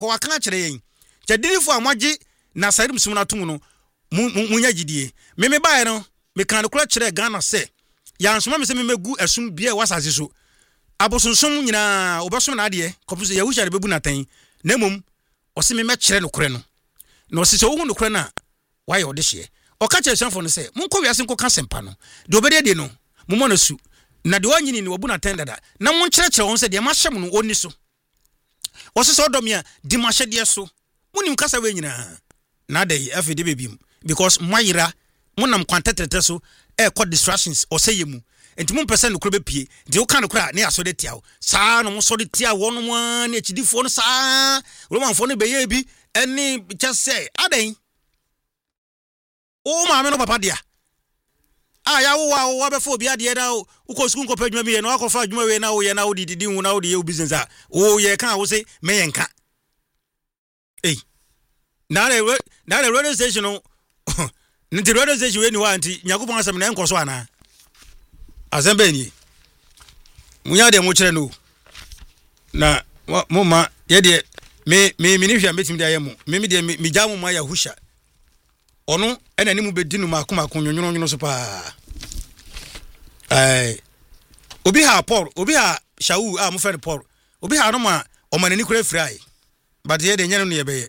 ko waka kyerɛ yɛn kyadinifo amagye na sarim sum na tum no munya gidie me bae no me kan kora kyerɛ Ghana sɛ yansoma me sɛ me megu asum bia wasase so abosonsom nyina obesom na ade kopo sɛ Yahusha de bebu natan na mom ɔse me mɛkyerɛ no korɛ no na ɔse sɛ wo hu no korɛ na wayɛ ɔde hye ɔka kyerɛ sanfo no sɛ monkɔ wiase nkɔ ka sempa no de obede de no momɔ na su na de wanyini ni wabu natan dada na monkyerɛkyerɛ wɔn sɛ de mahyɛ no onni so ɔse sɛ ɔdɔ me a di mahyɛ de so munim kasa we nyina na da yi afi de bebim because mayira monam kwantetrete so call distractions ɔsɛ yemu enti mo pese no kro bepie de wo kan kro na yaso de tiawo saa no mo so de tia wo no ma na chidifo no saa romanfo no beye bi eni just say adan o ma me no papa dia ya wo be fo bia de na wo ko sukun ko padwuma mi ye no akɔfa adwuma we na wo ye na wo didi hu na wo de ye business a wo ye kan wo say me ye nka na the radio station no nti radio station we ni wa anti nyakopon asem na enkoso ana azembe ni munya de mo kyerɛ no na moma ye de me ni hwia metim de ayemu me de me jamu ma Yahusha ono ena ni mu bedinu makoma konwonwono so pa obi ha Paul obi ha Shaul mo fe Paul obi ha no ma o manani kura frai but ye de nyane no ye beye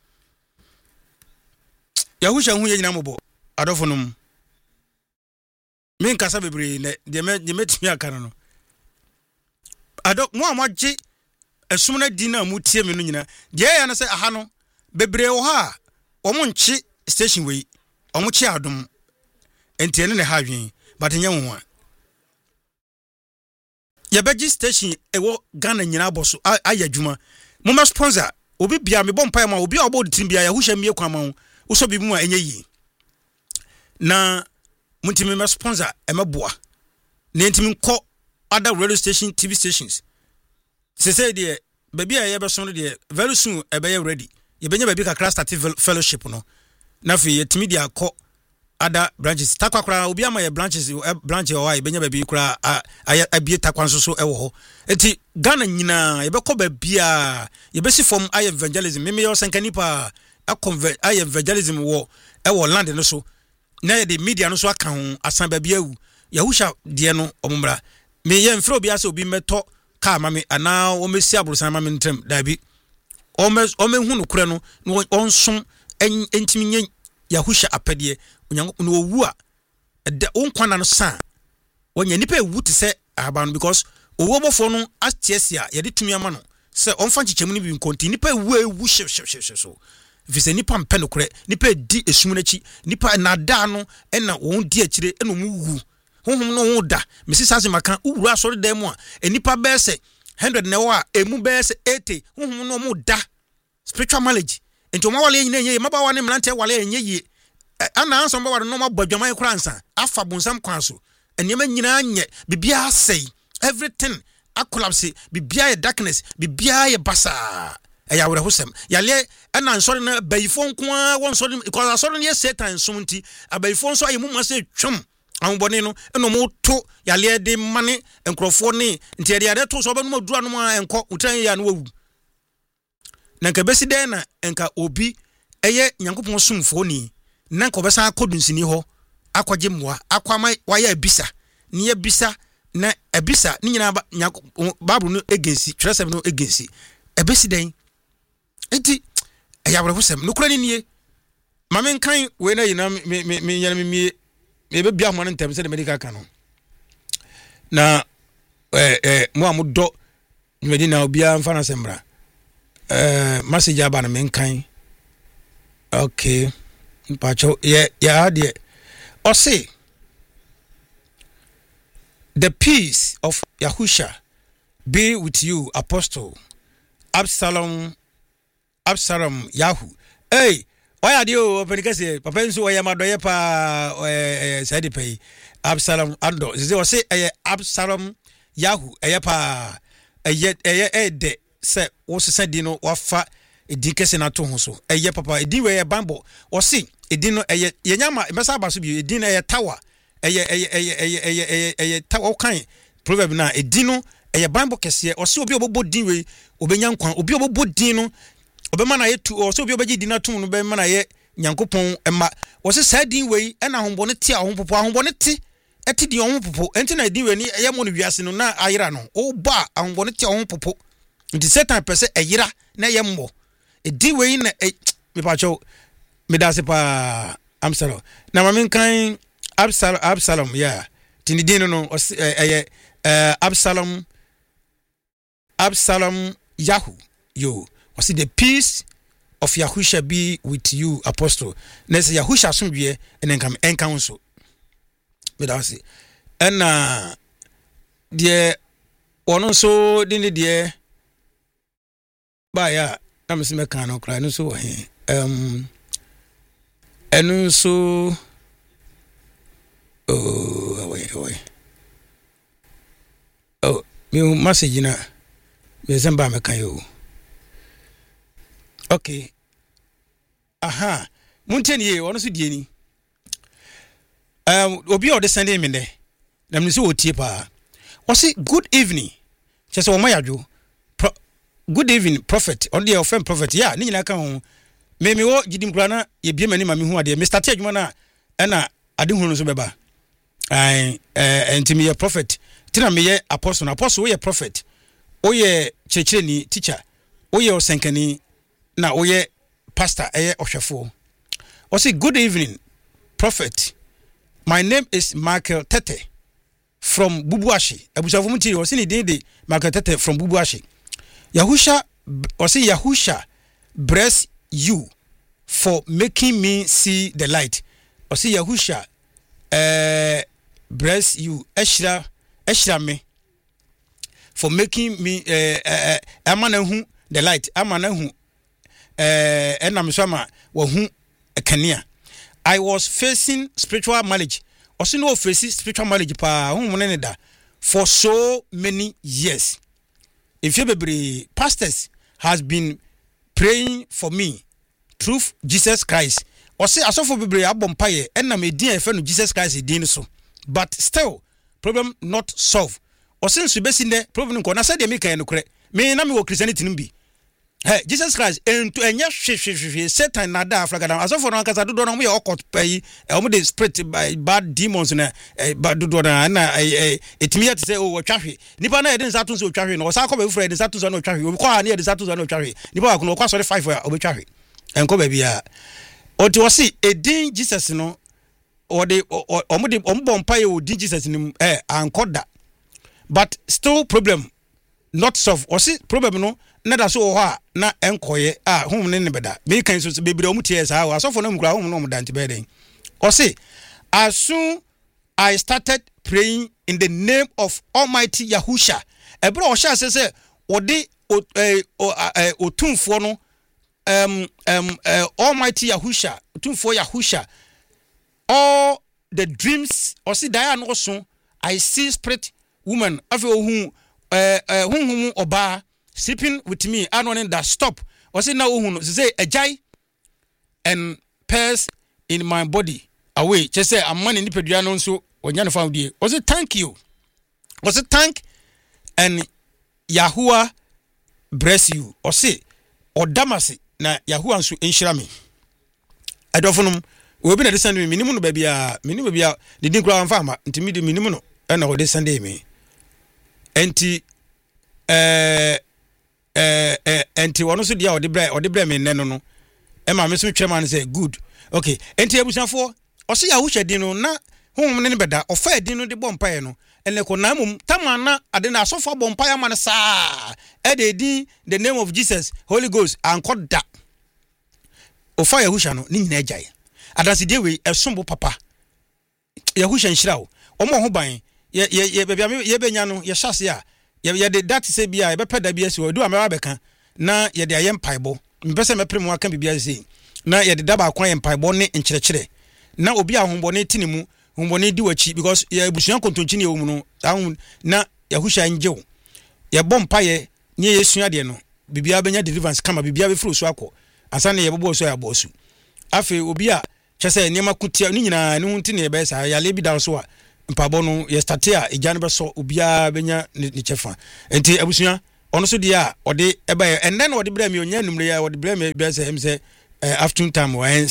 Yahusha hu ye nyina mobo adofo no me nkasa bebre ne de metimi aka no ado mo amagye esum na di na mu tie me no nyina de ya na se aha no bebre wo ha o mo nchi station we o mo chi adom enti ne ha hwen but nya wo a ye beji station ewo Ghana nyina boso ayadwuma mo ma sponsor obi bia me bom pa ma obi a obo de tim bia Yahusha mie kwa ma uso bi mu a enye yi na muntimi me sponsor emeboa na ntimi nko other radio station TV stations say de baby a ye be so de very soon e be ready ye benya baby kakra start fellowship no na fi ye timi de akọ other branches takwakra obi ama ye branches branch o wa ye benya baby kra abie takwan so e wo ho enti Ghana nyina ye be kọ baby a ye be si form I evangelism me yo senkani pa I evangelism wo land no so na ye de media no so aka ho asan ba bia wu Yahusha de no omumra me ye mfro bia se obi meto ka ma me ana o mesi abrosan ma me ntem dabi o me hu no kure no onsom entimi nye Yahusha apede onyango no owu a de onkwana no san wonya nipa ewu te se aban because owo bofo no atiesia ye de tumi ama no se onfa chichemu ni bi nkonti nipa ewu so vise nipa mpe no kure nipa di esum nachi nipa nada no na won di akire na mu wu honhom no wo da mesi sase maka uwura asori da mu a nipa be se 100 na wo a emu be se 80 honhom no mu da spiritual knowledge enti o ma wale nyina ye maba wane mlante wale enye ye ana anso mba wale no ma badwaman kura ansa afa bonsam kwan so enema nyina nye bibia sei everything a collapse bibia ye darkness bibia ye basa eya wure hosem yale na nsori na bayifo nko a won sori because asori ne Satan sumnti abayifo nso ayi mumma se twem anbone no eno mo to yale de mane enkrofo ne nti ye de to so ba no madura no ma enko utran ya no wawu na nka besi den na enka obi eye Nyankopon sumfo ni na nka obesa akodunsini ho akwaje mmoa akwama waya abisa ne ya bisa na abisa ni nyina Bible no egensi tresem no egensi ebesi den enti ayawre hosem no kura ni nie mame nkan we na yina me yana me be bia mo ntem se de medical kan no na mo amudo medina obia mfa na sembra message aba na me nkan okay mpacho ya de o say the peace of Yahusha be with you, Apostle Absalom Yahu. Hey, why are you penikase papa nso wa yamadoye pa side pay Absalom ando say Absalom Yahu pa de se wo se di no wafa edi kese na to ho so papa edi we bambo o se edi no yenyama mesa ba so bi edi na tower tower kan proverb na edi no bambo kese o se obi obobo din we obenya nkwan obi obobo din no obema na ye tu o so obi obeji di na tum no bema na ye Nyankopɔn ema wo se saa din wei na ahombɔne te ahopopo ahombɔne te eti di ahopopo enti na din we ni ye mo no wiase no na ayira no o ba ahombɔne te ahopopo nti Satan pese ayira na ye mmo edi wei na me pa cho me da se pa Absalom na ma men kan Absalom yeah tini din no Absalom Yahu yo was the peace of Yahusha be with you apostle nese Yahusha asomdwe enen kam enkan so me da se na de ono so din de ba ya na me se me kan no kra no so he enu so wait me message na me samba me kan yo okay aha munteni ye ono so die ni obi o de send me de na me se otie pa o say good evening chese o mayadwo good evening prophet on the offend prophet yeah ni nyina kan ho me wo gidim kura na ye bie mani ma me hu ade me start adwuma na na ade hu no so beba enti me ye prophet tina me ye apostle wo ye prophet wo ye checheni teacher wo ye osenkani na wo ye pastor ohwefo o say good evening prophet my name is Michael Tete from Bubuashi abusafo mutiri o say ni din Michael Tete from Bubuashi Yahusha bless you for making me see the light o say Yahusha bless you Eshra me for making me amanahu the light amanahu enam so wa hu ekania I was facing spiritual marriage also no facing spiritual marriage pa hu mo ne da for so many years if you be pastors has been praying for me through Jesus Christ or say asofo bebre abom paye enam edin efe no Jesus Christ edin so but still problem not solved or since we be seen the problem ko na say de me kan no kre me na me wo Christianity nimbi hey Jesus Christ ento enya hwehwehwe Satan na da Africa da asofo no kasa dodo no mo ye occult pay o the spirit by bad demons na bad dodo na etimi ya te say o twahwe nipa na ye den sato so twahwe no o sa ko be fure den sato so no twahwe o ko ha na ye den sato so no twahwe nipa wa ko no kwa so 5 o be twahwe enko ba bia o ti o si edin Jesus no o de ombo mpaye o din Jesus nim ankoda but still problem not solve o si problem no na da so ho a na enkoye hom ne beda me kan so bebre omutie sa ha asofo no mkura hom no mdante beden o si as soon I started praying in the name of Almighty Yahusha ebro o sha se o de otumfo no Almighty Yahusha otumfo Yahusha all the dreams or see dia no so I see spirit woman afi ohun hunhum oba sleeping with me and that stop or say now ohun say ajai and pairs in my body away just say am man ni pedua no so onya no found die or say thank you or say thank and Yahuwah bless you or say or damasi na Yahuwah nso enhyira me adofonum we be na descend me minimu no ba bia de din kura amfa ama ntimi de minimu no na o descend me enti enti wono so dia o de bre me neno no e ma me so twema say good okay enti abusanfo o se Yahusha din no na honhom ne beda o fa din no de bompae no ene ko na mum tamana ade na asofo bompae ma ne saa e de din the name of Jesus Holy Ghost ankoda o fa Yahusha no ni nyina agyae adanse de we esombo papa Yahusha nhyirawo omo ho ban ye bebia ye benya no ye hyase a ye de that say bia ye bepeda bia si odu amara beka na ye de ayem paibo mpese meprem aka bibia sei na ye de daba akwan ye paibo ne nkyerɛkyerɛ na obi ahombone tinimu hombone di wachi because ye busuan kontonchi ne ewum no ahun na Yahusha njew ye bompa ye nye yesua de no bibia benya deliverance kama bibia be furu so akọ asane ye bobo so ya bosu afi obi a kyese niam akutia ni nyina ne hunti ne be sa ya lebi da so a mpabo no ye start a ejane be so obia benya ni chefa enti abusua ono so dia ode eba and then ode bra me onya numre ya ode bra me be say him say afternoon time and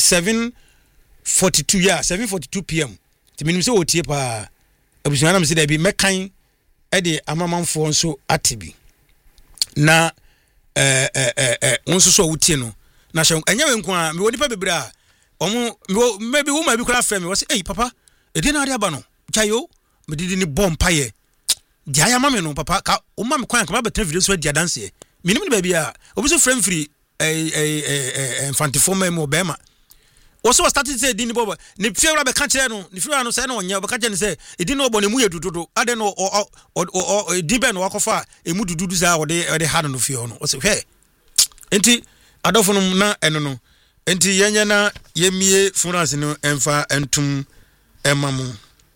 7:42 p.m. ti minim say otie pa abusuana na me say da bi mekan e de amamanfo nso atebi na wonso so wotie no na hye anya we nko a me woni pa bebra omo maybe woman bi kura frame me say hey papa e de na ade aba no chayo me didi ni bomb paye dia ya mame no papa ka o mame kwan ka ba betra video so dia dance e minim ni ba bia obi so frame free infantiform mo bema also started say din bobo ni fiera be ka kire no ni fiera no say na onya be ka kire ni say edin no obo ne mu ye dududu ade no o din be no wakofa emu dududu za ode ha no fie no o say hwe enti adofo no na eno no enti yenye na yemie funerals no emfa entum emamu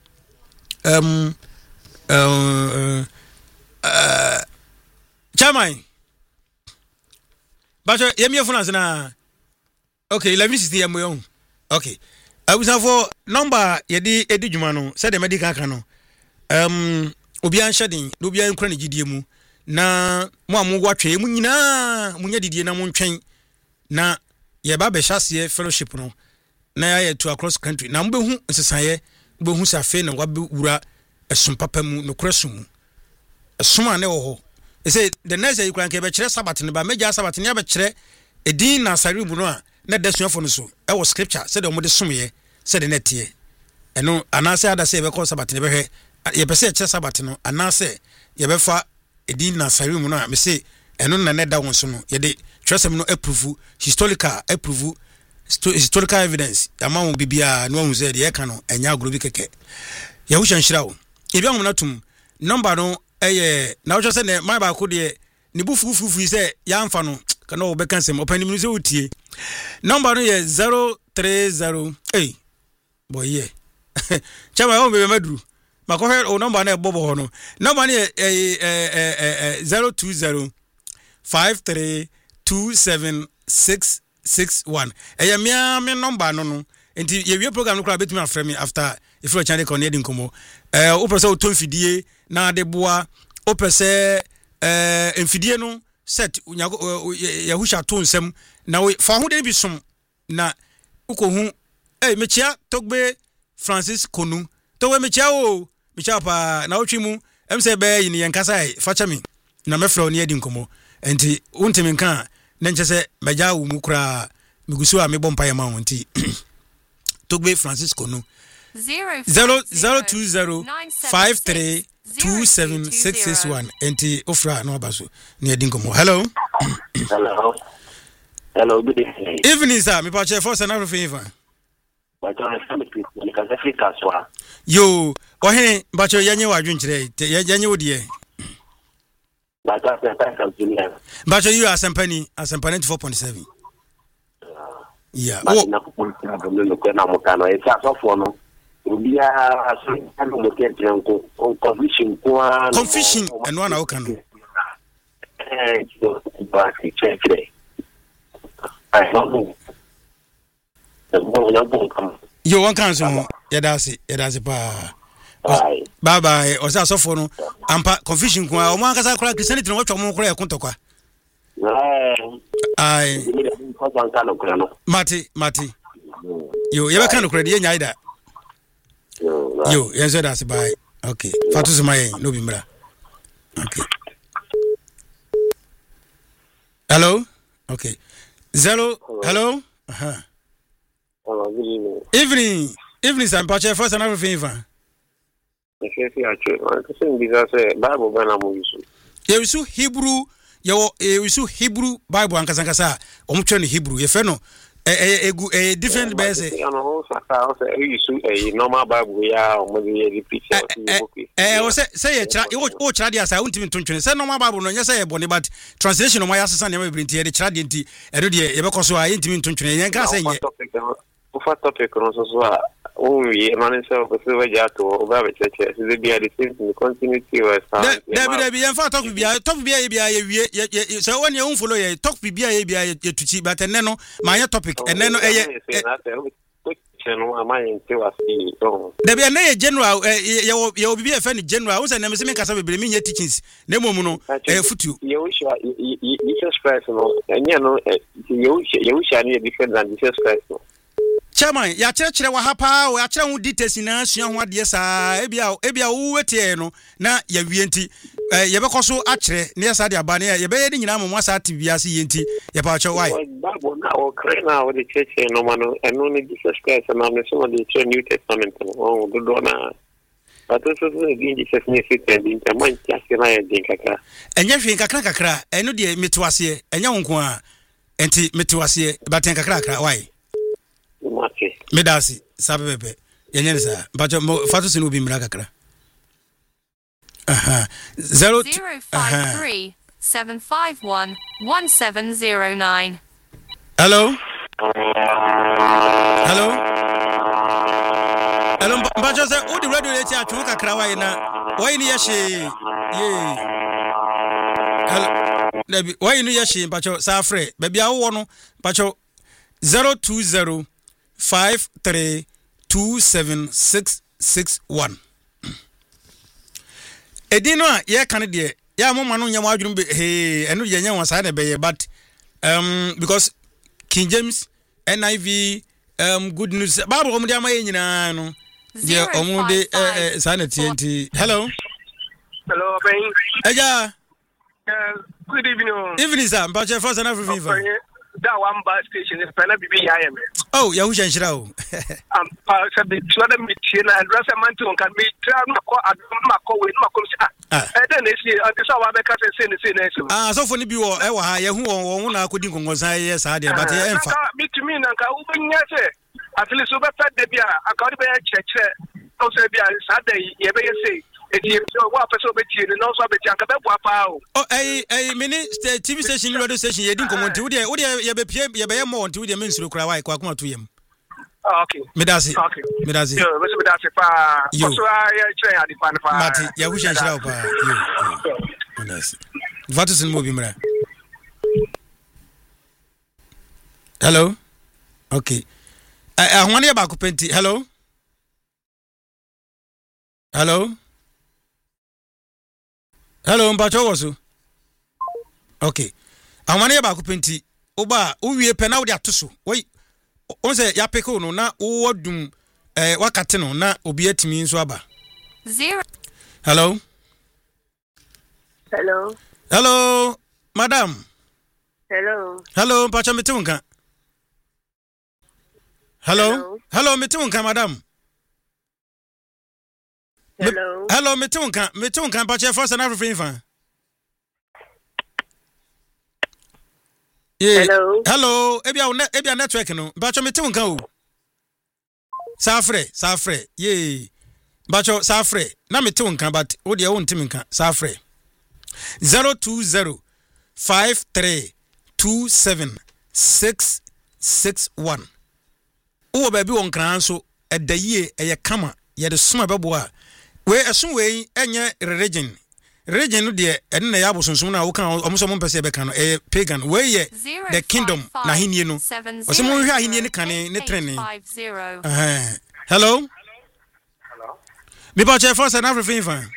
Chamai but yemie funerals na okay 11:60 yemo okay abusa for number yedi edijuma no said the medical kan no obi an shedin no obi an kra ne gidie mu na mo amu watwe mu nyina munya didie na mo ntwen na ye ba be hyase fellowship no na ya to across country na mo behu nsesaye behu safe na wabe wura esum papa mu no krasum esum ane wo ho e say the next day you can ke be kire sabat ne ba meja sabat ne ba kire edin na sari mu no a na desuafo no so e wo scripture say de mo de somye say de netie eno anase ada say be call sabat ne be hwe ye be say kire sabat no anase ye be fa edin na sari mu no a me say eno na ne da won so no ye de twesem no approve historical evidence amount bibia no hu say de ye ka no enya agro bi keke ye hu hyanhira wo e bia na tum number no na wo say ne my ba ko de ni bu fufufu say ya amfa no kana wo be kan sem opanim no say wotie number no ye 030 boy ye chama wo be maduru makohe o number na ebobo ho no number no ye 020 53276661 me number no enti ye wie program no kra betumi afrɛ me after if you channel connect nkomo o pese o ton fidie na de boa o pese enfidie no set ya husha to nsem na fa ho de bi som na ukohu mechia togbe Francis Konu to we mechia pa na otwi mu emse be yin yen kasa fa chami na mefrɛ o ne adi nkomo enti untimi nka na nchese meja wo mu kura migusu a mebɔ mpa yema ho nti togbe Francis Konu 02053276661 enti ofra no abaso ne adi nkomo. Hello Good evening. Evening sir, me pa che for sana favor. But I am because Africa so. Yo, ohe bacho yanye wadwunkyere yanye wodie. But I can continue. Bacho you are Sampani 4.7. Yeah. Oh, na kupolitana bomno kwena mukano esa sofo no. Ubia aso ando mokete nko confusion kwa confusion eno na okano. Ba si check. I don't know. Yo one can so yedase pa. Bye bye. Osa sofo no ampa confusion kwa o mo ankasa kora Christianity no watwa mo kora ekontokwa. Ai. Mati. Yo, you can credit ye nyaida. Yo, yenso that's bye. Okay. Fatu sumaye no bimra. Okay. Hello? Okay. Hello? Hello, good evening. Evening, Sam Pache first and everything. Bible bana mo yusu. Yesu Hebrew Yesu Hebrew Bible ankasa omutwe no Hebrew ye fe no different base you know so yusu normal Bible ya omudi repeat o say ye kira o kira dia sa untimi tontwene say normal Bible no nya say ye bone but translation no ma yasesa ne ma brinti ye de kira de nti e do de ye be koso a ye ntimi tontwene ye nka say ye ufa topic no so a o ye man say o se waja to o ba be cheche se be the same continuity was David ye fa talk bia ye wie so won ye unfollow ye talk bia ye tuchi but enne no ma ye topic enne no no am I in Tewasi? Oh, there be a general, you will be a funny general. Who's a name? Same Casabe, bring your teachings. Nemono, Futu. Jesus Christ, no, and you know, you shall need different than Jesus Christ. Chairman, ya church wa hapa, wa church who details in us, young what yes, ebia uwetieno, na ya wienti, yabakoso atre, near Sadia Bania, yabe in Yam Wasati Biasi Yenti, Yapacho. Why? Bible now, cry now with the church, no man, and only Jesus Christ, and I'm some of the New Testament. Oh, good donor. But this is the Jesus Nifit in the mind, just and I think. And you think a cracker, and no dear Mituasie, and young qua, and Mituasie, but think a cracker. Why? Medasi sabebe yenyenza bacho fatusi nubi mrakakra 053 751 1709. Hello bacho se udi radio leti achuka krawa ina waini yashi ye hello lebi waini yashi bacho safre bebi awo no bacho 020 532761 Edino ye kan de ya mama no nyam adwum be eno ye nya wasa na be but because King James NIV good news Bible om de ama ye nyina no ye om de sanity hello Ben eja good evening sir mbache first and everything that one bus station is Pena Bibi Yam. Oh, Yahoo Shanshirao. Said the Twitter meeting and Rasamanton can be Mako with Makosa. And then they see this hour because they say the same. So for the Biwa, Yahoo, I couldn't go, yes, I did, but meet me, Nanka, open yes. I feel so bad that they are a Caribbean church. Also, be a Saturday, you may say. Oh, a mini TV station, radio station, you didn't come on to the you be more to the men's look right, Quakma to him. Okay, Medasi, okay, Medasi, you Mati, Yahusha Shalpa, you. What is in movie, man? Hello? Okay. I want you back, Penti. Hello? Hello? Hello, Mbacho wasu. Okay. Amane ya baku penti. Oba uwie pena udi atusu. Wai onse ya peko no na uwodum wakati no na obi etimi nso aba. 0. Hello. Hello. Hello, madam. Hello. Hello, Mbacho mitunka. Hello. Hello, mitunka madam. Hello. Hello, mitunka Mbacho first and everything fan. Yeah. Hello. Ebia network no. Bacho mitunka o. Safre. Yeah. Bacho safre. Na mitunka but odi e wontiminka. Safre. 02053276661. Uwo baby won kran so edaye eye kama ye de soma bebo a we esun we enye religion no de ene na ya bosonsom na wo kan omuso mo mpese be kan no pagan we ye the kingdom na hinie no o mo hwe ahinie ne kan ne trene hello me pa che for na everything fine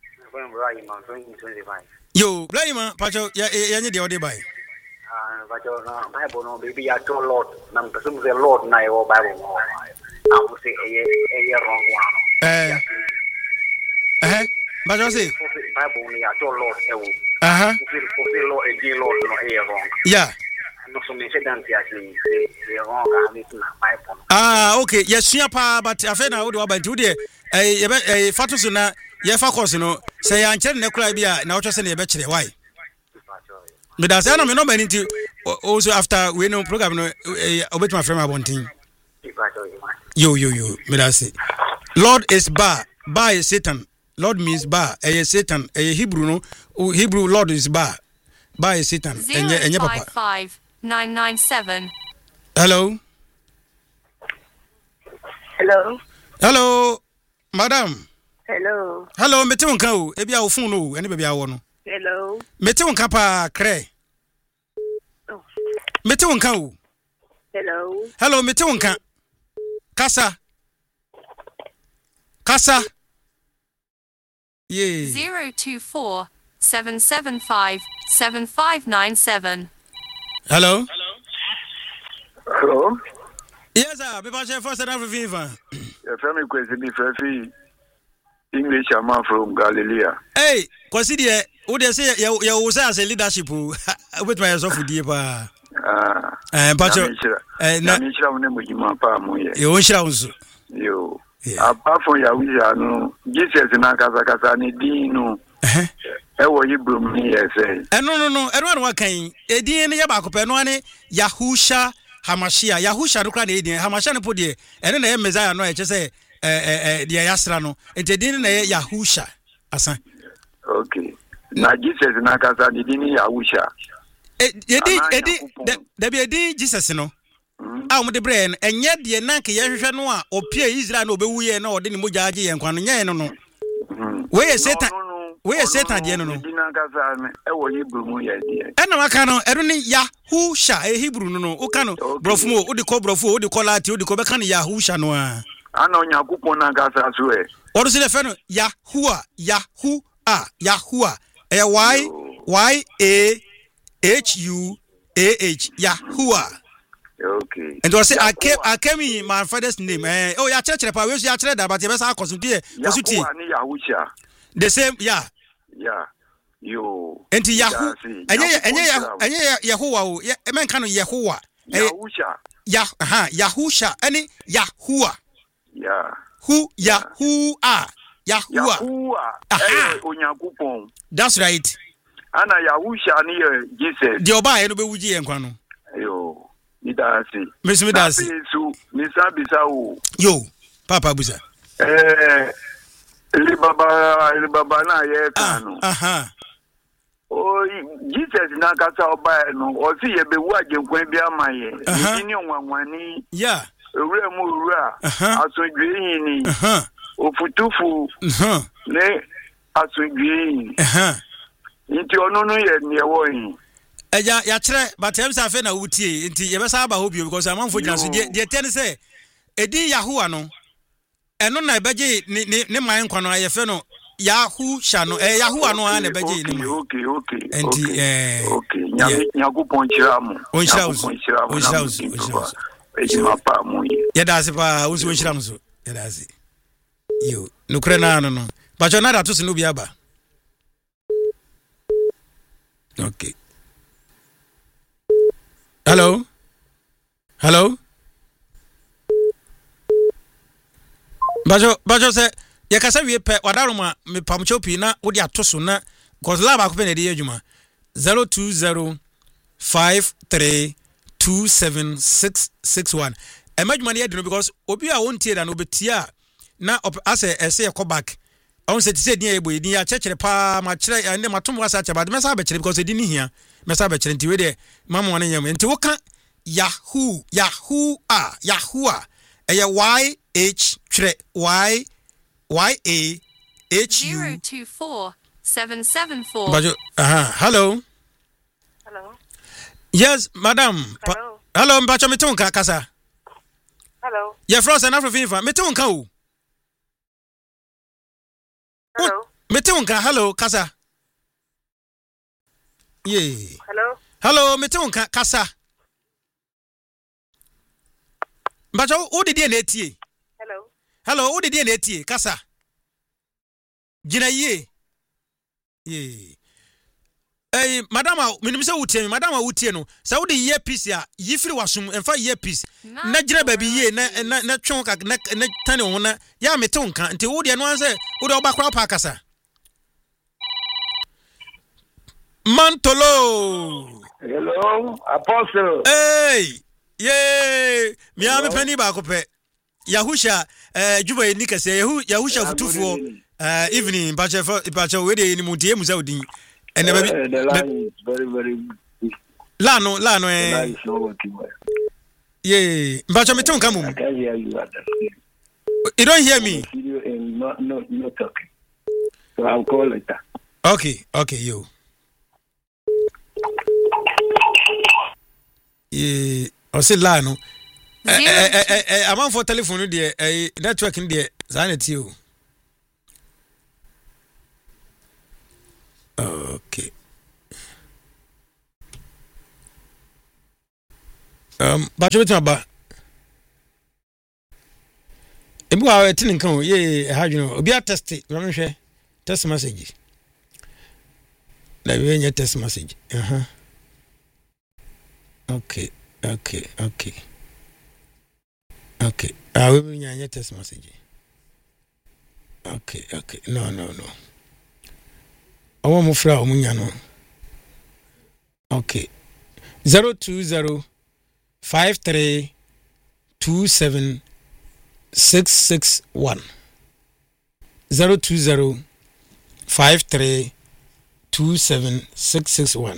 yo Brahima pacho ya nye de ode bai pacho na Bible no baby ya to Lord na mpesumu the Lord na yo Bible no awu se eye wrong one Bacho say Bible ni ya to Lord ewu Lord ege Lord no eye wrong yeah no so me say dan ti actually say wrong and it's na Bible okay yes sua pa but afa na wo de wa nti de fatu so na ye fa course no say ya nkyere ne kura bia na wo twese na ye be kire why me da say na me no ba nti also after we no program no obet my friend abontin yo me da say Lord is bar is Satan. Lord means bar Satan Hebrew no Hebrew Lord is bar is Satan enye papa 55997. Hello madam hello mete won kan o e bia wo phone no ene bia wo no Hello. mete won kan pa kre mete won kan o Hello. mete won kan Kasa. Yeah. 024-775-7597. Hello. Hello. Yes, sir. Me pass first and everything. Your family question be free English man from Galilee. Hey, consider what they say. You was as a leadership with my yourself with you, pa. But you yo. Apart from Yahushua, no, Jesus na kasa ni dino. Ewo Hebrew me say. No. Everyone wa kan. Edin ne yaba akopɛ no ane Yahusha Hamashia. Yahusha no kra na edin. Hamashia no podie. Ene na ye Messiah no eche say dia yasra no. Ente din na ye Yahusha. Asa. Okay. Na Jesus na kasa ni din Yahusha. Edi Jesus no. Mo de bre no enye de na nke ye hwehwe no a opie Israel na obewu ye na ode ni mogya age ye nkwa no nye no no. We ye Satan de no no. Dina kasa me e wo Hebrew mu ye de. Ena maka no ero ni Yahusha Hebrew no no o ka no brofu mo o de ko brofu o de ko lati o de ko be ka no Yahusha no a. Ana Onyankopon na kasa so e. Odo se de fe no Yahua e YAHUAH Yahua. Okay. And was say I came in my father's name. Oh, ya church pa we so ya church that but you better consume kosuti. Yahusha. The same, yeah. Yo. Enti Yahu. Enye Yahuwa o. E men kan Yahuwa. Yahusha. Yahusha. Any Yahua. Yeah. Who Yahua. Yahua. Onyankopon. That's right. Ana Yahusha ni Jesus. The oba e no be wuji enkwa no. Yo. Midasi. Midasi. Yo, Papa Buza. Baba na ye kanu. Oh, Jesus na kasa oba no. O si ye be wu agenkwan bi amaye. Ni onwanwani. Yeah. Ewure mu ewura. Asodwe yin ni. Ofutufu. Ne asodwe yin. Nti ono no ye ne wo yin. Ya chere but em say na wutie nti ye besa aba ho bio because amanfo gina so de ten say edi Yahua no eno na ebeje ne man nkwa no ayefe no Yahusha no Yahua no na ebeje ne man. Okay. Nti Nyakopon chira mu. Onchira Papa mu. Ye da se pa unsi onchira mu so. Ye da se. Yo, no kre na no. But you na da to se no bi aba. Okay. Hello. Bajo say ye kasa wie pe wadaroma me pamcho pi na wo de atoso na cause lab akopɛ na de adwuma 0205327661 emadwuma ne de no because obi a wontie da no betia na ase ese ye back on se tise din ebo din ya chekere pa ma kire ande matom wasa cha bad mesa be kire because din hia mesa be kire nti we de mama won nyam nti wo ka Yahua eye YH kire YAHU 024-774. Bajo hello. Yes madam. Hello mbacho metun ka kasa. Hello. Ye from South Africa metun ka o. Hello. Metun ka hello kasa. Yeah. Hello metun ka kasa. Mbacho o de na etie. Hello o de na etie kasa. Gina ye. Yeah. Madama minimse wutie madama wutie no sa wo de earpiece ya yifiri wasum emfa earpiece na gina baby ye na twon ka na tane ho na ya meton ka nti wo de no anse wo de obakra pa kasa Mantolo. Hello Apostle. Hey yeah mi am pani ba ko pe Yahusha juba ni kase Yahusha futufuo evening bacha we de ni mutie musa odin. And the line is very, very big. Lano, The line is not working well. Yeah, but I'm talking. I can't hear you at the You don't hear me? Not talking. So I'll call later. Okay, yo. Yeah, I say Lano. I'm for telephone dear network in the sanity. Okay. But you about ebu a tin kan ye ha dwuno obi a test no hwe test message na we nya test message okay we nya test message okay no awu mo fra o munya no okay 020 53 27 661 020 53 27 661.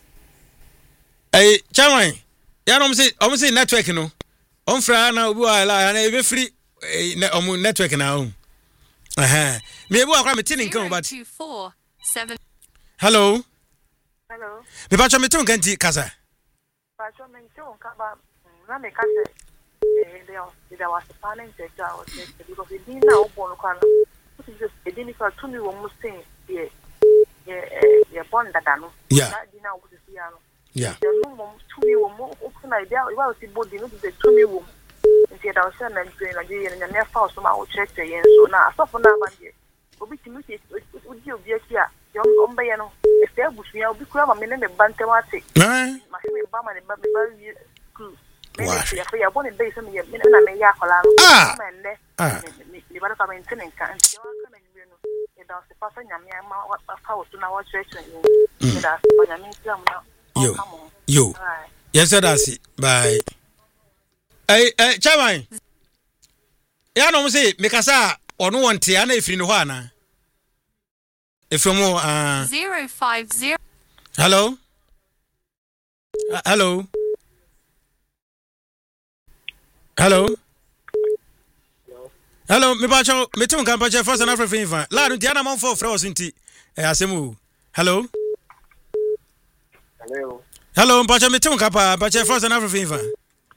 Hey, Chairman, ya no say network no. On fra na obi wa la na e be free network na on. Me ebu akwa me tin nkan but. Hello. Me ba cho me tin nkan ti kasa. Ba cho me tin nkan ba na me kasa. There was a planning sector I was because it didn't know what it is. It didn't to me one thing. Yeah, born that I know. Yeah. Yeah. The mom to me one open idea. It was the body, not the to me one. Instead, I was saying and never found some out check the end. So now, I saw for now, man. Obi Timothy would you be here? Young Ombayano. If there was me, I'll be clever. My name is Bantamati. My Bama and Baby. Wow. Ya bone be se me na me ya kola no me ni ba ka me ntene kan ti wa ka na nyi no e da se fa nyame ma fa wo na wa church ni da se nyame islam na yo yes that's bye Chairman ya no mo say me kasa ono wonte ana efiri no ho ana efiri mo 050 hello Hello, me bacho, me tum kan bacho first and African fan. La nti ana man for frɛ osinti. Asemu. Hello. Hello, bacho me tum kan pa bacho first and African fan.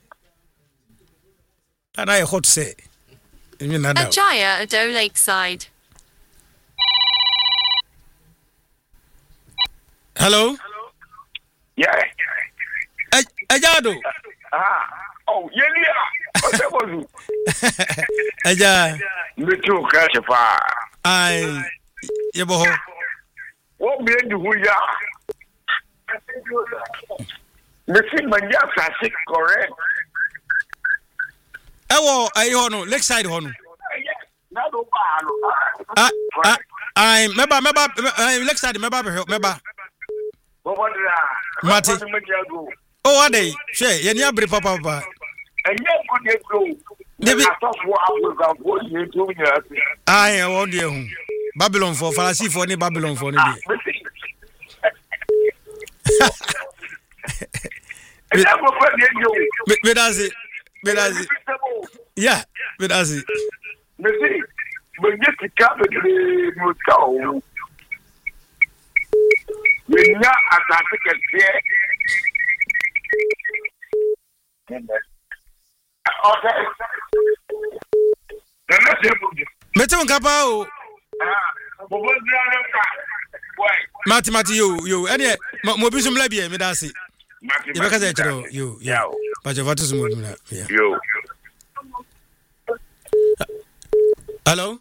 Ana e hot say. Emi na da. Ajaya Ado Lakeside. Hello. Yeah. Ajado. Oh, yeah. What's that? Aja. Me too, catch a fire. Ai. Yebo. What be the who ya? Me see my yas sick correct. Ewo ayi ho no, Lakeside ho no. Na do ba no. Ai meba Lakeside meba. Mati. Oh, what day? Share, you near Bri Papa. And yet, good I won't you. Babylon for Farsi for any Babylon for any. Yeah, but as it. But just to cover the Moscow. We're not as I think Metum kapa Mati yo ene mo bisum la bia me da se ye be ka se chiro yo ba je vatu sumo na yo hello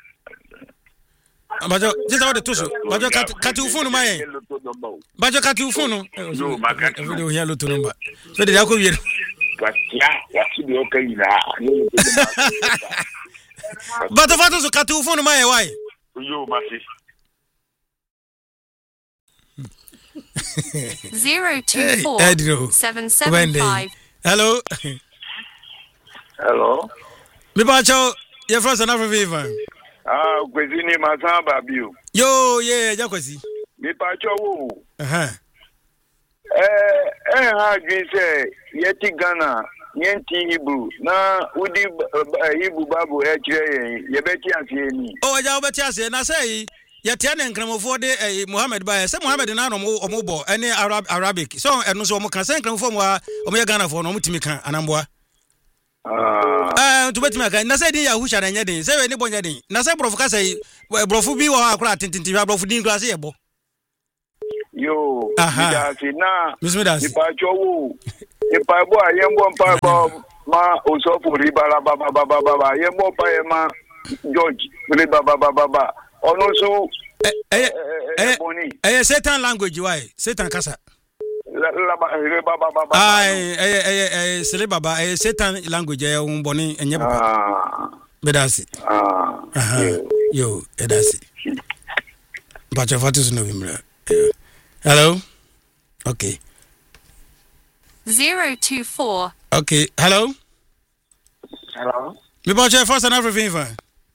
bajo just about to so bajo kati phone mai bajo kati phone yo makati video here loto number so de yakọ wiere ya si de okay na bajo vatu so kati phone mai why yo masi 024 775. Hello. Me bacho ye from South Africa. Kwezini masamba bio. Yo, yeah, jakwasi. Me bacho wo. Ha say yeti Ghana, yenti Hebrew. Na udi Hebrew babu kire ye beti ase ni. Oh, aja obeti ase na say yeti ane nkramofo de Muhammad ba say Muhammad na no omobo ene Arabic. So eno so omo kan say nkramofo mo omo ye Ghana fo no omo timi kan anamboa. To bet me aka na say din Yahusha na nyedin say we ni bonya din na say brofu ka say brofu bi wo akura tintinti brofu din class yebo yo midasi na midasi ipa chowo ipa bo ayembo mpa bo ma osofu ribala baba yembo pa ema George ribaba ono so Satan language why Satan kasa Sele baba Satan language boni enye papa bedasi yo edasi bacha fatus no bimra hello okay 024 okay hello me bacha first and everything fine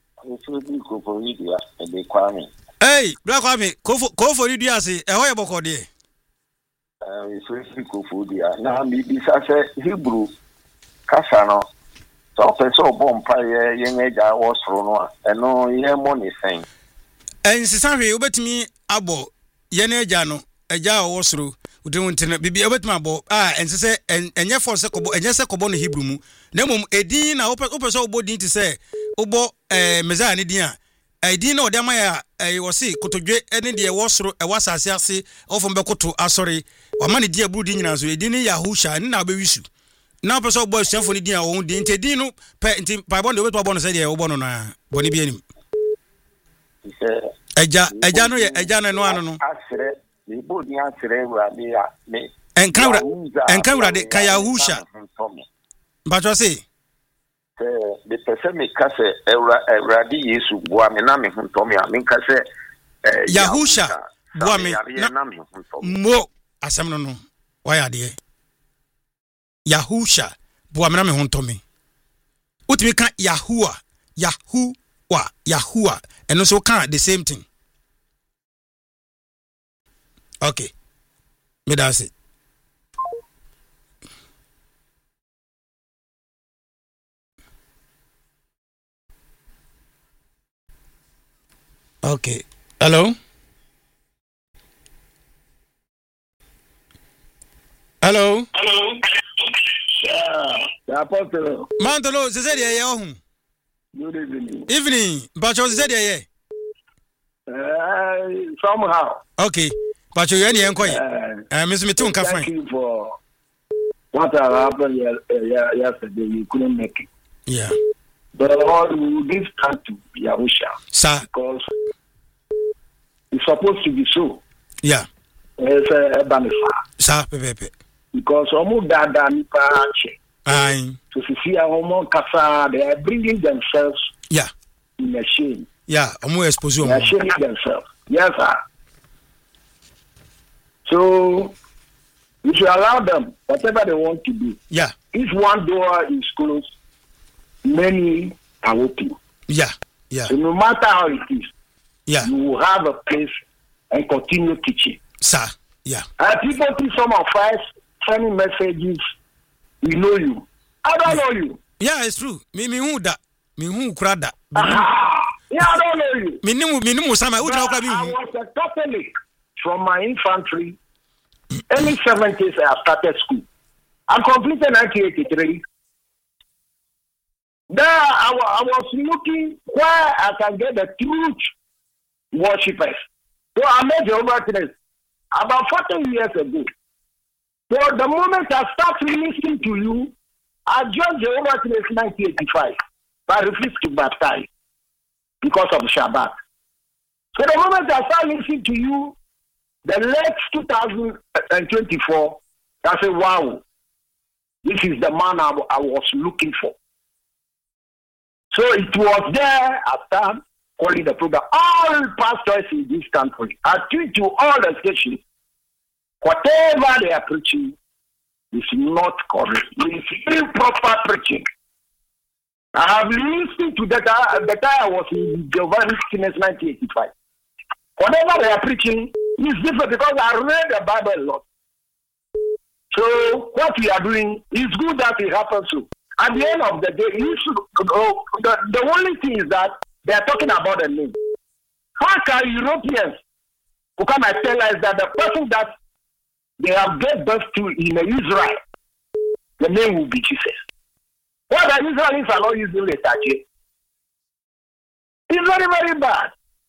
hey black Kwame ko for you ase e ho ye bokode na bisa se Hebrew kasa no so person bomb pa ye ngeja wo soro no eno ye mo ni sen ensisa hwe obetimi abo ye na eja no eja wo soro udewuntene bibi obetimi abo ensise enye force kobo enye se kobo no Hebrew mu na mom edin na opese obodin ti se obo mezaya ne din a edin na odama ya wosi kotodwe ene de wo soro wasase ase ofom bekoto asori wamane dia brudi nyina so edin Yahusha na obewisu na opese obo asuafo ne din a wo din nti edin no pe nti Bible de obeto obo no se de wo bo no na boni bi anim eja no ye eja no ano no asere ni bodi asere urade ya me enka urade ka Yahusha mbacho se the person me kase urade Yesu boa me na me huntomi a me kase Yahusha boa me na me huntomi mo asem no why ade Yahusha boa me na me huntomi utimi ka Yahuwa and also can the same thing. Okay. Me that's it. Okay. Hello? Hello? Yeah, Apostle. Mantolo, c'est ça dia ya Good evening. Evening. But you said yeah. Somehow. Okay. But you any enquire. Miss Mitun ka fine. Thank you for what happened yesterday. You couldn't make it. Yeah. But all we give thanks to Yahusha. Sir. Because it's supposed to be so. Yeah. It's a benefit. Sir, pepe. Because almost that aye. To see our home kasa, they are bringing themselves in a shame. Yeah, more exposure. They are shaming themselves. Yes, sir. So, we should allow them, whatever they want to do. Yeah. If one door is closed, many are open. Yeah, yeah. So no matter how it is, you will have a place and continue teaching. Sir, yeah. People see some of us sending messages. We know you. I don't know you. Yeah, it's true. Me who that? Me who krada? Yeah, I don't know you. Me nimu sama. I was a Catholic from my infantry. Early 70s, I started school. I completed 1983. There, I was looking where I can get the truth worshippers. So I made Jehovah's Witness about 40 years ago. So the moment I start listening to you, I joined Jehovah's Witness in 1985, but I refused to baptize because of Shabbat. So the moment I start listening to you, the late 2024, I said, wow, this is the man I was looking for. So it was there after calling the program. All pastors in this country, I tweet to all the stations, whatever they are preaching is not correct. It's improper preaching. I have listened to that. The time I was in Jehovah's Witness 1985. Whatever they are preaching is different because I read the Bible a lot. So what we are doing is good that it happens so. At the end of the day, you should, the only thing is that they are talking about the name. How can Europeans who come and tell us that the person that they have gave birth to in Israel, the name will be Jesus? What that Israelis are not using the statue. It's very, very bad.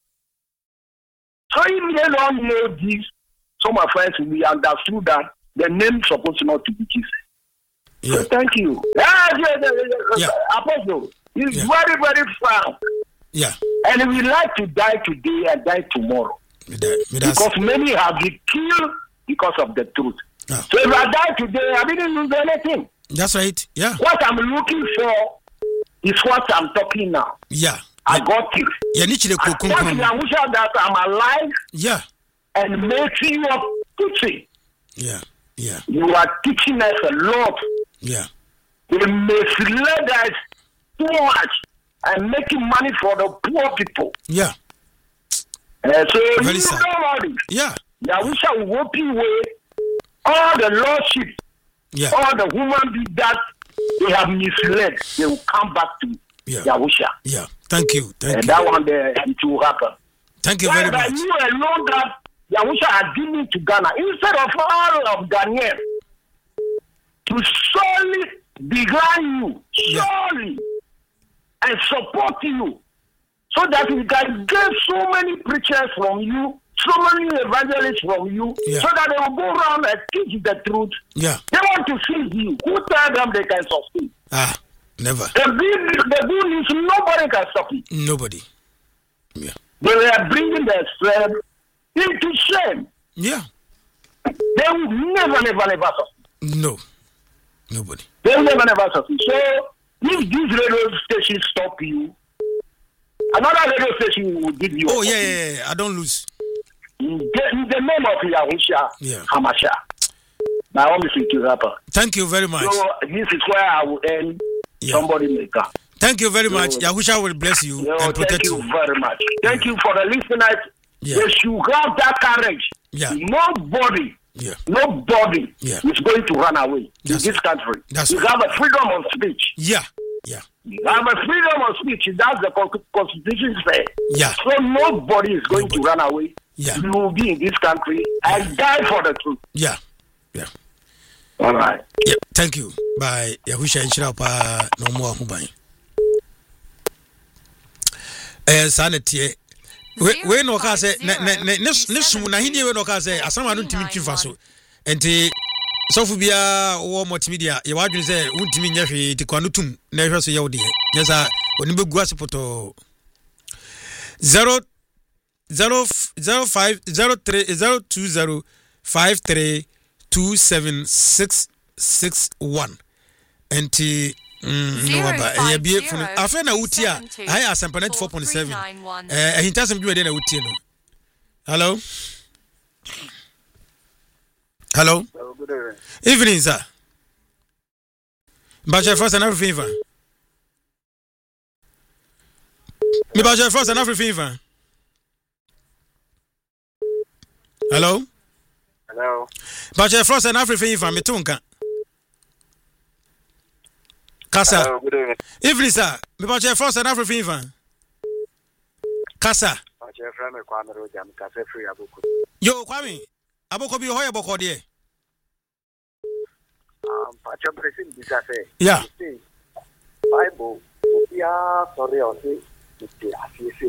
So if they don't know this, some of my friends will be understood that the name is supposed not to be Jesus. Yeah. So thank you. Apostle, it's very, very fun. Yeah. And we like to die today and die tomorrow. Because many have been killed because of the truth. So if I die today, I didn't lose anything. That's right. Yeah. What I'm looking for is what I'm talking now. Yeah. I got it. I wish that I'm alive. Yeah. And making you up teaching. Yeah. Yeah. You are teaching us a lot. Yeah. They misled us too much and making money for the poor people. Yeah. So very you sad. Know yeah. I wish I would walk away all the lordship, all the human beings that they have misled, they will come back to Yahusha. Yeah. Thank you. Thank you. That one there it will happen. Thank you very much. You alone that Yahusha had given to Ghana instead of all of Ghanaians to solely behind you, surely, and support you, so that we can get so many preachers from you, so many evangelists from you, so that they will go around and teach the truth. Yeah. They want to see you. Who tell them they can succeed? Never. The good news, nobody can stop it. Nobody. Yeah. They are bringing their strength into shame. Yeah. They will never succeed. No. Nobody. They will never succeed. So, if this radio station stop you, another radio station will give you. Oh, yeah. I don't lose. In the name of Yahusha Hamasha. My home is to rapper. Thank you very much. So, this is where I will end. Somebody may come. Thank you very much. Yahusha will bless you and protect you. Thank you very much. Thank you for the listeners. They should have that courage. Nobody is going to run away in this country. You have a freedom of speech. Yeah. You have a freedom of speech. That's the Constitution says. Yeah. So nobody is going to run away. Yeah. You will be in this country and die for the truth. Yeah. All right. Yeah. Thank you. Bye. Yahusha Inshirapa no more Hubai. Sanity. We no ka say ne sum na hini we no ka say asama no ntimi twifa so enti sofu bia wo multimedia ye wadwene say untimi nya hwe ti kwano tum na hwe so ye wo de nyesa oni begu asepoto 005030205327661 enti no waba e bie funu afa na wuti a high asampanet 4.7 hintasem dwuma de na wuti no hello good evening. Evening sir Bacha first and every favor me Bacha first and every favor hello Bacha first and every favor me tunka Kasa. Hello, good evening. Evening, sir. Me ba che first and every favor. Kasa. Ba che friend me Kwame Roja, me Kasa free Aboko. Yo, Kwame. Aboko bi hoye Aboko de. Ba che president bisa say. Yeah. Bible. Ya sorry o say. Ti afisi.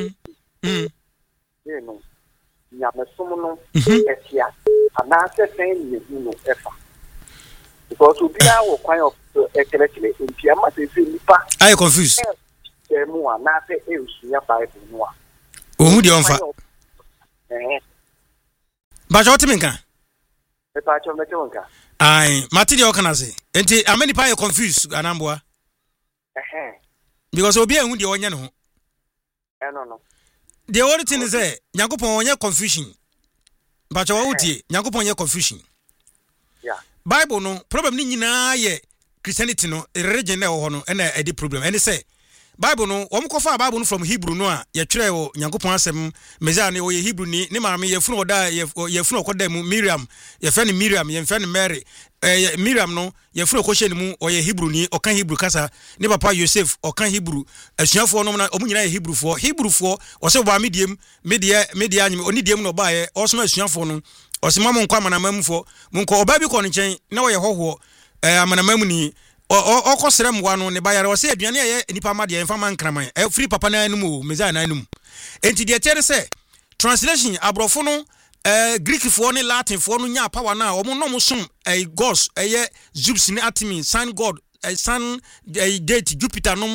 No. Nya me sumo no. Etia. Ana se sen ni no efa. Because we are all kind of correctly in Piama is nipa. I confused. Mu na say e usunya Bible no a. Ohu de onfa. Ba jo timinka. E pa cho metonka. Ai, mati de okana say. Enti amani pa you confused anamboa. Because obi ehu de onye no. No. The only thing is say Yakopon onye confusion. Ba jo wo die, Yakopon onye confusion. Yeah. Bible no problem ni nyina ye Christianity no religion na ho no na edi problem ene say Bible no omkofa Bible no from Hebrew no a ye twere wo Nyankopon asem Messiah ne wo ye Hebrew ni ne maame ye funu oda ye funu okoda mu Miriam ye fe ne Miriam ye fe ne Mary Miriam no ye funu okoshe ne mu o ye Hebrew ni okan Hebrew kasa ne papa Joseph okan Hebrew asuafo no na omu nyina ye Hebrewfo o se bo mediem media anyim oni diem no ba ye o so asuafo no o se mamu nkwa manamamfo munko oba bi ko ne chen na wo ye hoho amanamamu ni okosere mwa no ne bayare o se aduane ye nipa ma de mfa man kraman free papa na anum o meza na anum enti de tere se translation abrofo no Greek fo ne Latin fo no nya power na omo no mo som gods Zeus ne Artemis sun god sun deity Jupiter no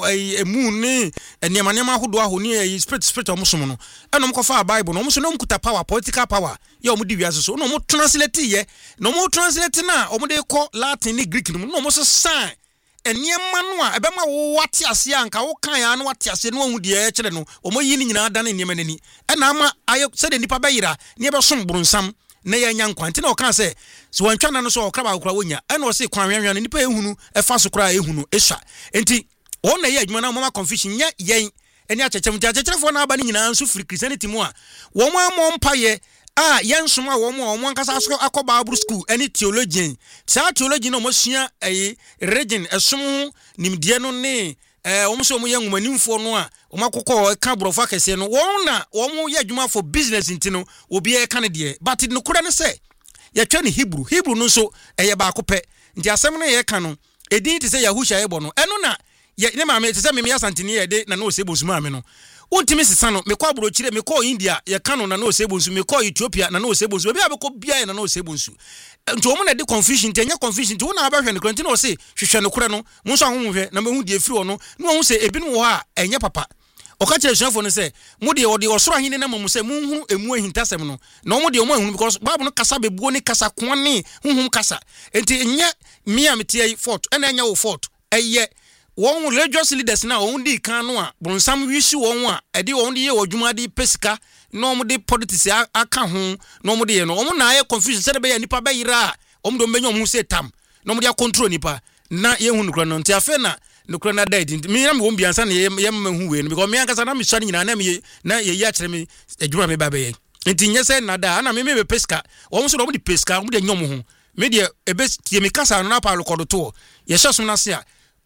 moon ne enema ahodo ahoni spirit omo som no enom ko fa Bible no omo so no mkuta power political power ye omo di wiase so no omo translate ye no omo translate na omo de ko Latin ne Greek no omo so sign enema no a ebema wo wate ase anka wo kan ya no wate ase no ahu de e kire no omo yi ni nyina dan enema nani na ama ayo se de nipa bayira ne be som brunsam na ya nya nkwan ntina o kan se so wantwa na no so okra ba okra wonya na o se kwan hwanhwan nipa ehunu efa so kra ehunu esha enti won na ye adwuma na mama confusion nya yen eni achechefo na aba ni nyina nso free Christianity mu a won amon paye yensom a won ankasa so akoba Bible school any theologian sa theologian no mo sua region esom nimdie no ne won so mo yengumanimfo no a won akokọ ka brofa kese no won na won ye adwuma for business ntino obi e ka ne de but no kura ne se ye twa ne Hebrew no so eye ba akopɛ nti asɛm no ye ka no edin te se Yahusha ebo no eno na ye ne ma me te se me ya santini ye de na no se bosuma me no untimi sisa no me kwa brochire me kwa India ye kano na no sebonsu me kwa Ethiopia na no sebonsu bia be ko bia na no sebonsu nti omo na de confusion tenya confusion nti wona abahwe ne kwanti na se hwehwe ne kure no mo so ahohwe na mahu de afiri ono na wo se ebi no wo ha enye papa oka kire suafo no se mo de ode osoro ahine na mo se munhu emu ahintasem no na omo de omo ahunu because Bible no kasa bebuo ne kasa kwone hunhum kasa enti enye mia metie fort ena enya wo fort eye won religious leaders na won di kan no a brunsam wishi won a ede won di ye odwuma di pesika no mo de politics aka ho no mo de ye no mo na ye confusion se de be ya nipa be yira o mo do menyo mo se tam no mo de control nipa na ye hu nukro no nti afa na nukro na dead mi na me won biansa na ye mahu we no because me ankasa na me sha nyina na me na ye ya kire me adwuma me ba be ye nti nye se na da na me be pesika o mo so do mo di pesika mo de nyom ho me de ebe tie me kasa no na pa record to ye sha som na se a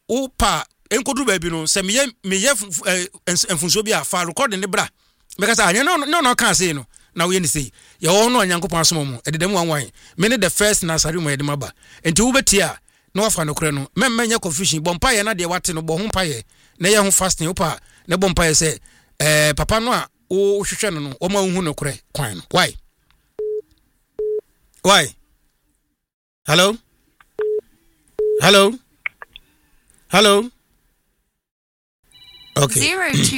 opa enkodu ba bi no se me enfunso bi a fa record ne bra me kasa anya no kan say no na we ni say ye wo no anyankopon asom mo ededem wanwan me ne the first na sari mo edema ba enti wo betia no afa no kure no memenya confusion bompa ye na de wate no bo ho pa ye na ye ho fasting opa ne bompa ye say papa no a o hwehwe no no o ma hu no kure kwan no why hello okay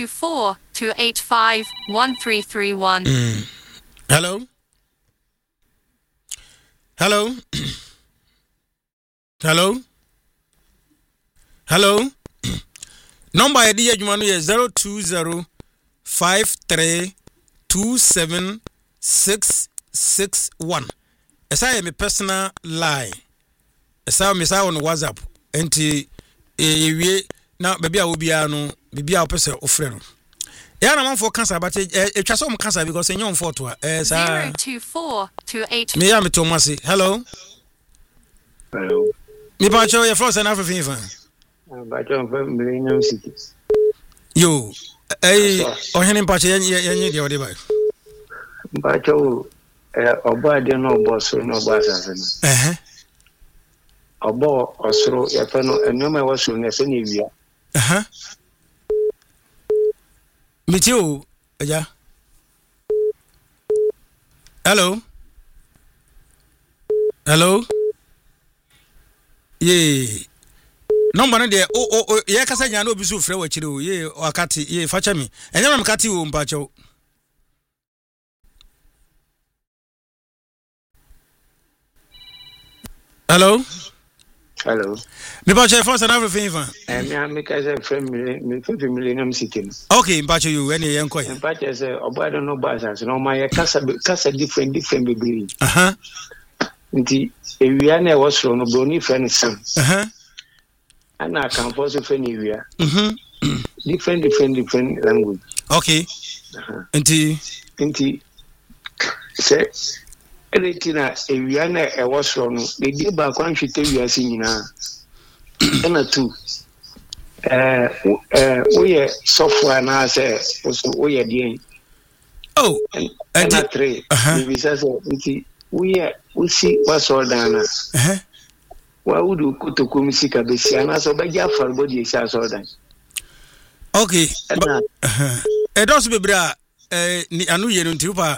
024-285-1331 hello number edi adwuma no ye 02053276661 esa ye me personal line esa me sa on WhatsApp enti ewie na bebia obia no bibia opese ofre no ya na manfo cancer but etwa so mo cancer because enyo mfo to sa 024-285 me ya me to mase hello mi pa cho ye frost na afefin fa ba cho Millennium City yo ohene pa cho ye de ode ba ba cho oba de no boss no boss no obo osoro ye fa no enoma wa so ne se ne wia Mitio aja hello ye number no de ye kasa nya na obi so frɛ wa kire o ye wakati ye facha mi enyama mkati o mpacho hello me pa che force na everything fa me amika say friend me Millennium City okay mpacho you any yen koy mpacho say obo no basas no ma ye kasa different baby nti ewia na e wosoro no broni friend sam ana kan force friend ewia different language okay nti say Eretina ewia na e wosoro no de di ba kwa nhwete wia si nyina na tu we software na say we dey and 3 we say nti we see what's all done Wa wudu kotoko misika besi ana so ba ja farbo di esi aso dan. Okay. Edos bebra ni anu ye no ntipa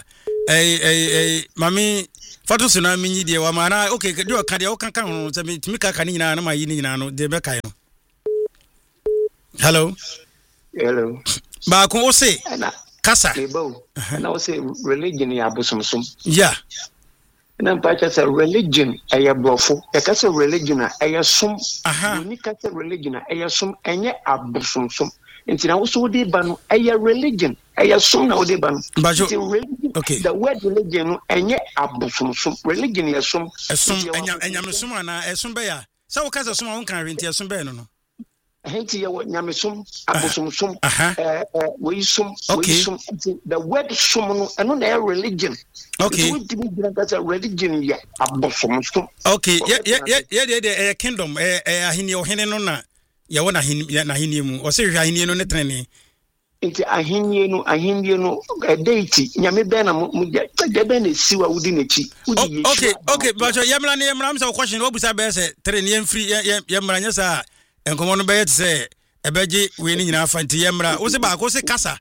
mami foto suna minyi de wa mana okay de o ka de o kan ho se mi ka ka ni nyina na ma yi ni nyina no de be kai no. Hello. Ba ko o se kasa. Na o se religion ya bosomsom. Yeah. Na mpacha say religion aya brofo. E ka say religion aya som. Ni ka say religion aya som enye abosomsom. Nti na wo so de ba no aya religion aya som na wo de ba no. Okay. The word religion no enye abosomsom. Religion ya som. Esom enyamesom ana esom be ya. Sa wo ka say som a wo kan renti esom be no no. Henti ya nyamesom abosomsom we som the word som no eno na religion. Okay. So we give that a religion ya abosomsom. Okay. Yeah kingdom ahini ohene no na ya wona ahini mu o se hwe ahini no ne trene. Nti ahini no deity nyame be na mu de be na siwa wudi na chi. Okay, but yemra ne yemra am say question obusa be se trene yemfiri yemra nya sa enkomo no be yet say ebeje we ni nyina fa nti yemra wo se ba ko se kasa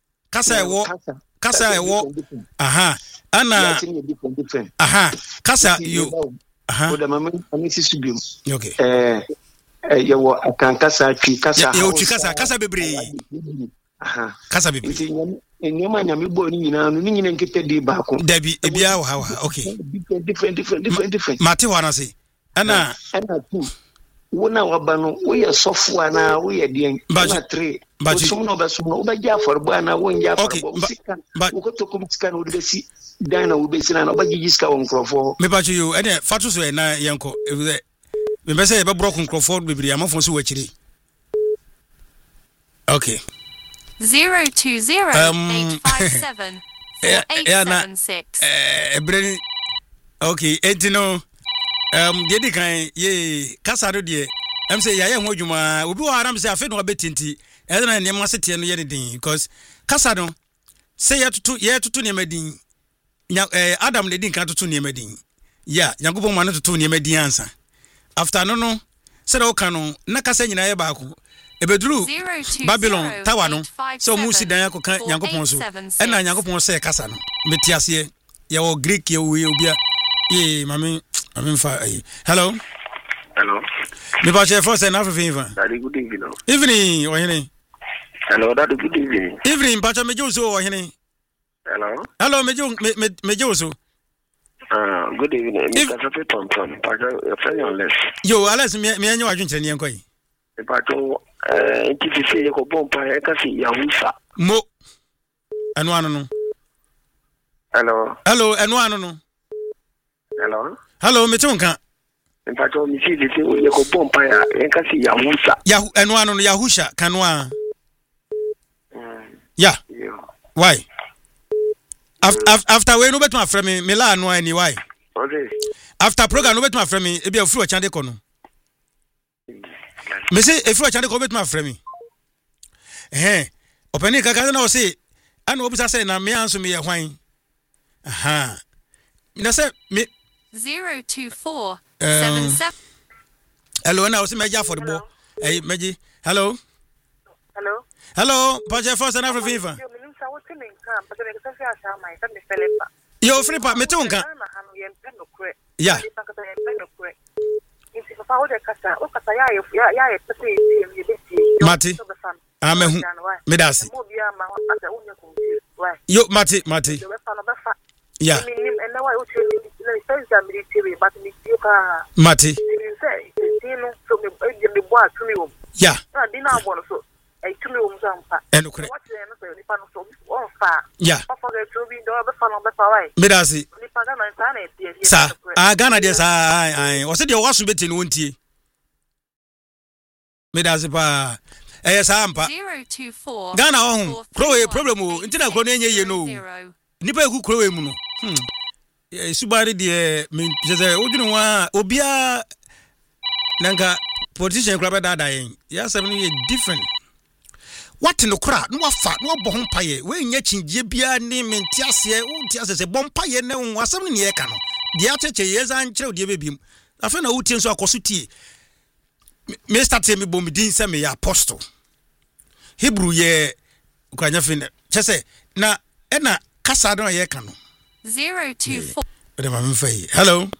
ewo ana kasa you oda mama amisi subim. Okay. Yewo akankasa twi kasa. Yewo twi kasa bebre. Kasa bebre. Enyoma nyame bo ni nyina no ni nyina nkete di ba ko. Dabi ebia wa okay. Different. Mate wa na se. Ana tu. Wona wabano wo ye sofo na wo ye den na 3 so no be so no be ja forbo na wo nja forbo sika wo ko to ko sika no de si dan na wo be si na ba gigi sika won krofo me ba you ene fatu so na yenko me be say be bro kon krofo bibiri amafo so wachiri. Okay. 020-857-4876 okay etino dedi kan ye kasa do de em say yaye ho adwuma obi wo aram say afi no betinti e na ne masete no ye ne din because kasa no say ye tutu ne madin Adam ne din kan tutu ne madin ya Yankopon ma no tutu ne madin ansa after no say o kan no na kasa nyina ye ba ko ebeduru Babylon tawa no so mu si dan yakoka Yankopon so e na Yankopon say kasa no metiase ye wo Greek ye wo obia ye mami hello. Me ba chef first and African. Daddy, good evening. Evening, Ohene. Hello, Daddy, good evening. Evening, Pacha Mejoso, Ohene. Hello, Mejoso. Good evening. Mr. Sophie Thompson, Pacha, your friend on list. Yo, Alice, me and you are drinking any inquiry. Pacha, NTC, you go bomb by Ekasi, Yahusa. Mo. And one. Hello, and one. Hello, Metunka. In fact, you see this, you go bomb by Ekasi, Yahusa. Yahu, and one on Yahusha, Kanwa. Yeah. Why? After we no bet my friend me la no any why? Okay. After program no bet my friend me e be afu achande kono. Me say afu achande ko bet my friend me. Openi kaka na o say ana obisa say na me anso me ye hwan. Na say me 02477. Hello, na o say meja for the ball. Hey, meji. Hello. Pacha first and African. Yo, Filipa, Metunka. Yeah. Mati. Amehu. Medasi. Yo, Mati. Yeah. Mati. Yeah. Yeah. Medasi. Sa. Ghana dia sa. O se dia wasu beti no ntie. Medasi pa. Sa ampa. 024. Ghana ohun. Problem o. Ntina kro no enye ye no. Nipa eku kro we mu no. Subari de me jeze odwunu wa obia nanka politician kra be dada yen. Ya sem no ye different. What in the crowd? No afa, no bohon paye. We nya chinje bia ni mentiase, untiase se bompaye ne won asem ne ye ka no. Dia cheche yeza nkyere de bebim. afa na wutie nso akoso tie me start me bom din se me apostle Hebrew ye kwanya fin chese na na kasa don ye ka no 024 Ode ma mfa yi hello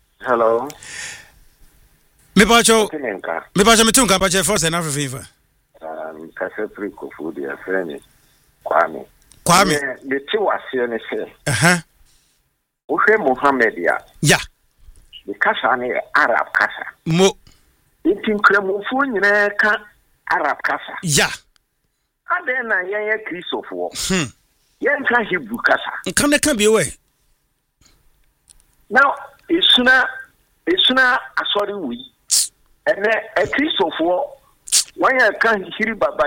me pacho me tunka pacho force na fefa kasa priko food ya friend Kwame me ti wase ne se Ohe Muhammad ya the kasa ne Arab kasa mo intin kremofo nyina ka Arab kasa ya ade na yen Christopher yen ka Hebrew kasa kan be we now isuna asori wi ene a Christopher when you can hiri baba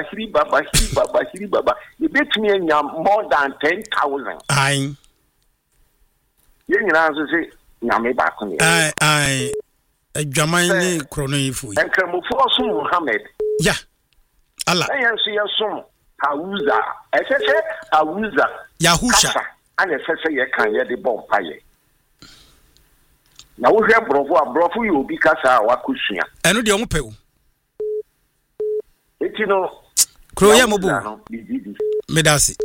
you bet me more than 10,000 ai you know say nyame ba ko ni ai adwaman ni krono yifu en kremofo so Muhammad ya Allah en so yeso Hauza esese Hauza Yahusha ana esese ye kan ye de bom paye na wo hwe brofo yo bi kasa wakosua eno de omo pew etino kroya mobu medasi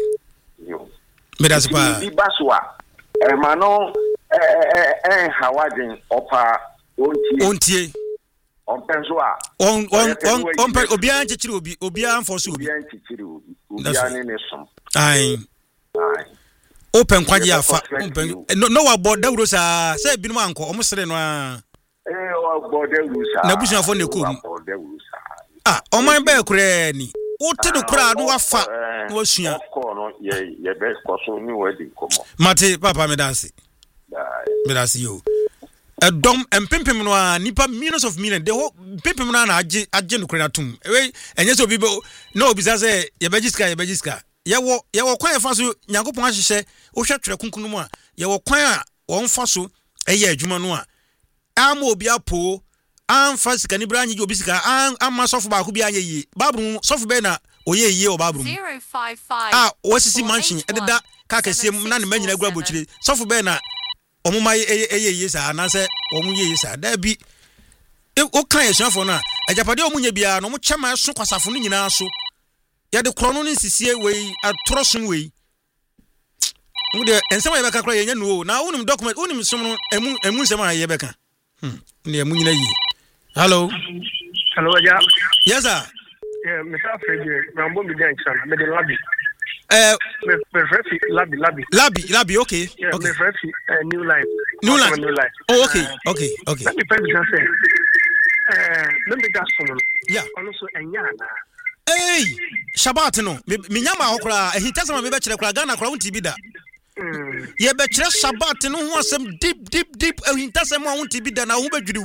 pa bi baswa mano hawadin opa ontie onpenso a on obia nchechiri obia anfoso obi obia ne som ai open kwaje afa open no wa boda wuro sa say binu anko omsere no a wa boda wuro sa na busuafo ne kom oman ba kure ni wote no kura no wafa no wasua ko no ye be koso ni wadi komo mate papa medasi yo dom empempem no a nipa millions of millions de ho pempem no na age no kura tum we enye so bibe no obisa say ye bejiska yewo kwan e fa so nyankopon ahihye wo hwe twere kunkunu mu a yewo kwan a won fa so eye adwuma no a ama obi apo amfa sika ni bra nyi obi sika amma sofu ba ko bi anye yi babru sofu be na oye yi o babru 055 wasisi mansion ededa ka kasiem na ne manyina gura bochire sofu be na omuma eye yi sa na se omu ye yi sa da bi o kan yesuafo na ajapade omunya bia no mo chema so kwasafo no nyina so ya de krono ni sisie we atrosun we mude ensema ye beka kra ye nya no na unum document unum som no emu nsema ye beka ne emu nyina yi hello ja yes sir Mr. Freddy Rambo mi den chana me de labi me frefi labi okay me frefi new life oh okay let me say let me just someone yeah also enyana hey shabat no me nyama hokra ehitasema me be kire kra Ghana kra wonti bi da ye be kire shabat no ho asem deep ehitasema wonti bi da na ho badwiriw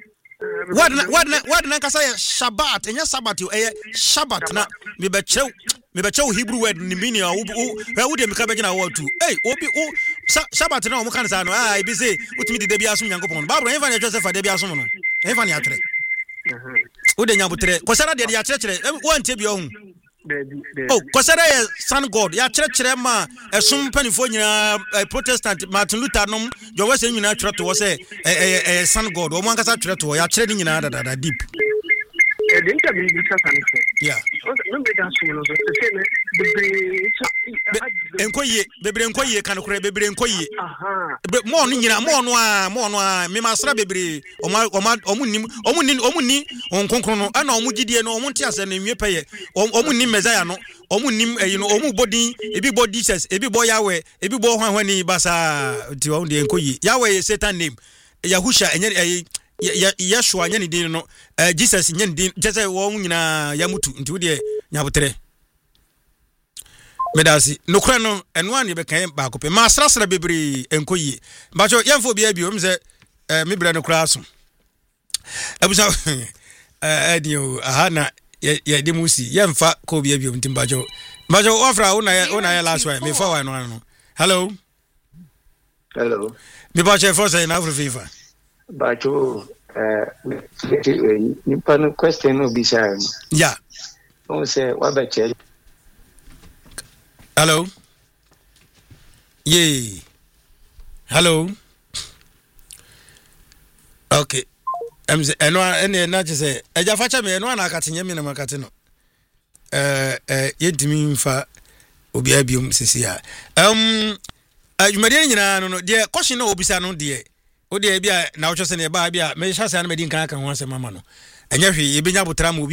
what na kasa shabat enya sabat yo shabat na me be kire Hebrew word ni meaning wo de me ka be gina wo tu hey obi shabat na o kan sa no bi say utimi de bia asom nyankopon babro enfa na twese fa de bia asom no enfa na atre Ode nyabutre kosara de ya kyerɛkyerɛ wante bia hu kosara ye son god ya kyerɛkyerɛ ma esum panifo nyina protestant Martin Luther nom jo wase nyina kyerɛ to wose son god o mo ankasa kyerɛ to ya kyerɛ ni nyina dada deep the interview is something yeah no be that so no say bebre enkoye kan kure bebre enkoye mo no nyina mo no a me masra bebre omunni onkonkron no ana omugidie no omunti ase na nwie peye omunni mezaya no omunnim eyi no omubodin ebi bo Jesus ebi bo Yahweh ebi bo hwanhwani basa ti wo de enkoye Yahweh Satan name Yahusha enye Yeshua nyane din no Jesus nyane din jese wo nyina yamutu nti wo de nyabotere medasi nokra no eno an ye bekan ba ko pe masrasra bebre enkoyi bacho yemfo bia bi o mse me bra no kra so abusa adio ahana ye de musi yemfa ko bia bi o mtim bacho ofra una ya last one me for one no hello me bacho for say na afro fifa bacho nipa no question no bisa yeah o say wa ba che hello yeah hello Okay. Ene na chese eja facha me eno na akatenye me na makate no. Yedimi mfa obi abiom sisi a. Adwumade nyina no de question na obisa no de o de bia na wo twese ne ba bia me hyase na me di nkan aka ho asema ma no. Enya hwe ye benya botra ma